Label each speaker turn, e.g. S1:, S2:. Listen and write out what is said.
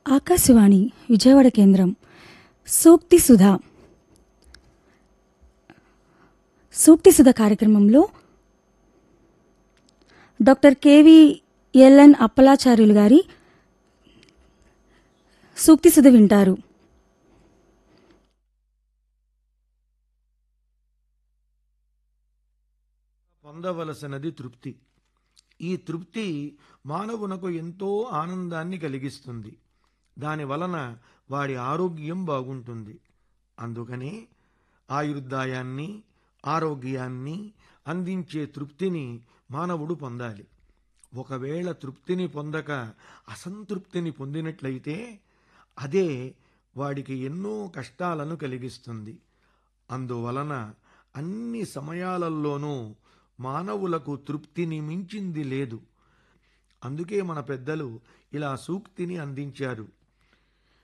S1: ఆకాశవాణి విజయవాడ కేంద్రం సూక్తి సుధా కార్యక్రమంలో డాక్టర్ కెవిఎల్ఎన్ అప్పలాచార్యులు గారి సూక్తి సుధ వింటారు.
S2: పొందవలసినది తృప్తి. ఈ తృప్తి మానవునకు ఎంతో ఆనందాన్ని కలిగిస్తుంది. దాని వలన వాడి ఆరోగ్యం బాగుంటుంది. అందుకనే ఆయుర్దాయాన్ని, ఆరోగ్యాన్ని అందించే తృప్తిని మానవుడు పొందాలి. ఒకవేళ తృప్తిని పొందక అసంతృప్తిని పొందినట్లయితే అదే వాడికి ఎన్నో కష్టాలను కలిగిస్తుంది. అందువలన అన్ని సమయాలలోనూ మానవులకు తృప్తిని మించింది లేదు. అందుకే మన పెద్దలు ఇలా సూక్తిని అందించారు.